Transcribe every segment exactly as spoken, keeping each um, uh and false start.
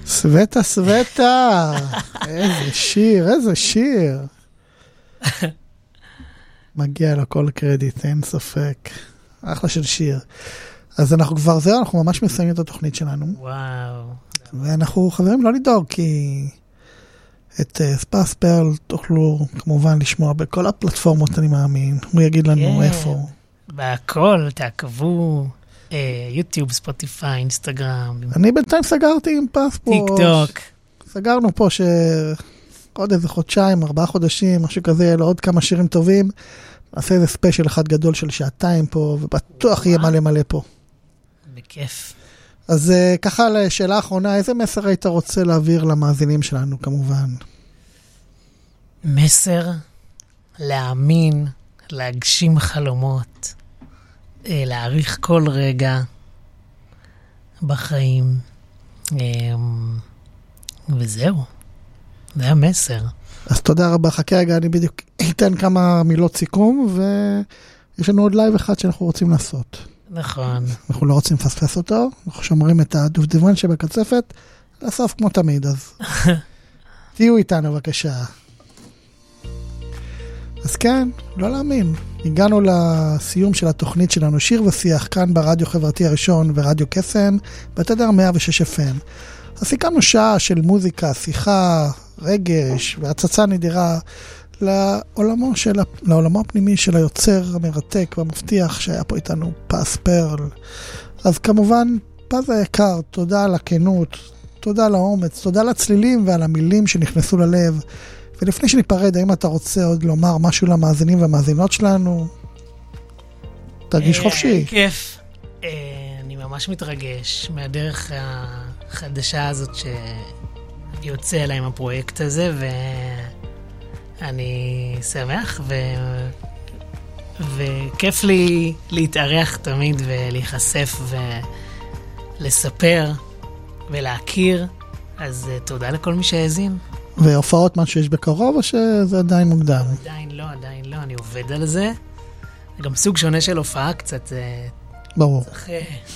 סווטה, סווטה. איזה שיר, איזה שיר. מגיע לו כל קרדיט, אין ספק. אחלה של שיר. אז אנחנו כבר זהו, אנחנו ממש מסיימים את התוכנית שלנו. וואו. ואנחנו חברים לא לדאוג, כי את ספאס פרל תוכלו כמובן לשמוע בכל הפלטפורמות, אני מאמין. הוא יגיד לנו איפה. בהכל, תעקבו, יוטיוב, ספוטיפיי, אינסטגרם. אני בינתיים סגרתי עם פספורט. טיק טוק. סגרנו פה שעוד איזה חודשיים, ארבעה חודשים, משהו כזה, יהיה לו עוד כמה שירים טובים. נעשה איזה ספיישל אחד גדול של שעתיים פה, ובטוח יהיה מלא מלא פה. בכיף. אז ככה לשאלה האחרונה, איזה מסר היית רוצה להעביר למאזינים שלנו, כמובן? מסר, להאמין, להגשים חלומות, להעריך כל רגע בחיים, וזהו. זה המסר. אז תודה רבה. חכה רגע, אני בדיוק אתן כמה מילות סיכום, ויש לנו עוד לייב אחד שאנחנו רוצים לעשות. נכון. אנחנו לא רוצים לפספס אותו, אנחנו שומרים את הדובדבן שבקצפת, לסוף כמו תמיד, אז תהיו איתנו בבקשה. אז כן, לא להאמין. הגענו לסיום של התוכנית שלנו, שיר ושיח, כאן ברדיו חברתי הראשון ורדיו קסם, בתדר מאה ושש אף אם. אז סיכמנו שעה של מוזיקה, שיחה, רגש והצצה נדירה לעולמו, של, לעולמו הפנימי של היוצר המרתק והמבטיח שהיה פה איתנו, פז פרל. אז כמובן, פז היקר, תודה על הכנות, תודה על האומץ, תודה על הצלילים ועל המילים שנכנסו ללב. ולפני שניפרד, האם אתה רוצה עוד לומר משהו למאזינים והמאזינות שלנו? תרגיש חופשי. כיף. אני ממש מתרגש מהדרך החדשה הזאת שיוצא אליי עם הפרויקט הזה, ואני שמח ו... וכיף לי להתארח תמיד ולהיחשף ולספר ולהכיר. אז תודה לכל מי שהאזין. והופעות מה שיש בקרוב, או שזה עדיין מוקדם? עדיין לא, עדיין לא, אני עובד על זה. זה גם סוג שונה של הופעה קצת. ברור. צריך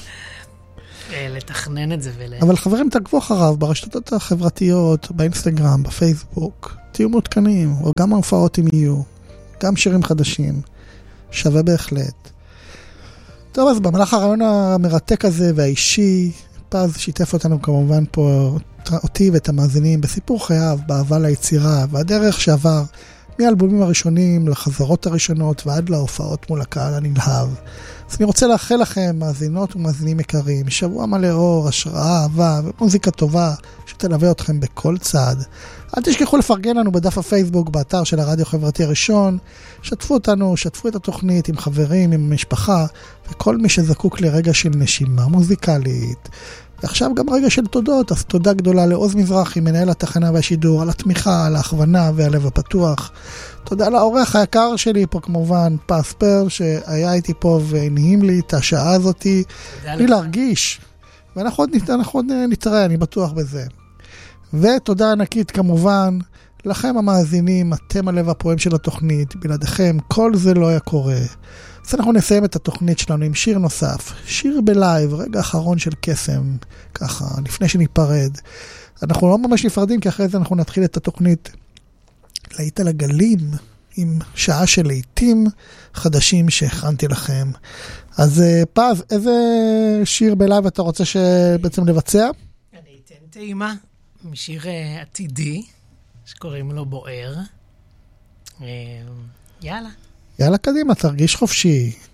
לתכנן את זה. ול... אבל חברים, תעקבו אחריו ברשתות החברתיות, באינסטגרם, בפייסבוק. תהיו מעודכנים, או גם ההופעות אם יהיו. גם שירים חדשים. שווה בהחלט. טוב, אז במהלך הרעיון המרתק הזה והאישי, פז שיתף אותנו כמובן פה אותי ואת המאזינים בסיפור חייו, באהבה ליצירה, והדרך שעבר מהאלבומים הראשונים לחזרות הראשונות ועד להופעות מול הקהל הנלהב. אז אני רוצה לאחל לכם, מאזינות ומאזינים יקרים, שבוע מלא אור, השראה, אהבה ומוזיקה טובה שתלווה אתכם בכל צעד. אל תשכחו לפרגן לנו בדף הפייסבוק, באתר של הרדיו חברתי הראשון. שתפו אותנו, שתפו את התוכנית עם חברים, עם המשפחה, וכל מי שזקוק לרגע של נשימה מוזיקלית. ועכשיו גם רגע של תודות, אז תודה גדולה לעוז מזרחי, מנהל התחנה והשידור, על התמיכה, על ההכוונה והלב הפתוח. תודה לעורך היקר שלי פה כמובן, פז פרל, שהיה איתי פה ונעים לי את השעה הזאת, לי להרגיש. ואנחנו עוד, אנחנו עוד נתראה, אני בטוח בזה. ותודה ענקית כמובן לכם המאזינים, אתם הלב הפועם של התוכנית, בלעדיכם כל זה לא היה קורה. אז אנחנו נסיים את התוכנית שלנו עם שיר נוסף, שיר בלייב, רגע אחרון של קסם, ככה, לפני שניפרד. אנחנו לא ממש נפרדים, כי אחרי זה אנחנו נתחיל את התוכנית להיט על הגלים, עם שעה של להיטים חדשים שהכנתי לכם. אז פז, איזה שיר בלייב אתה רוצה שבעצם לבצע? אני אתן טעימה משיר עתידי, שקוראים לו בוער. יאללה. יאללה קדימה, תרגיש חופשי.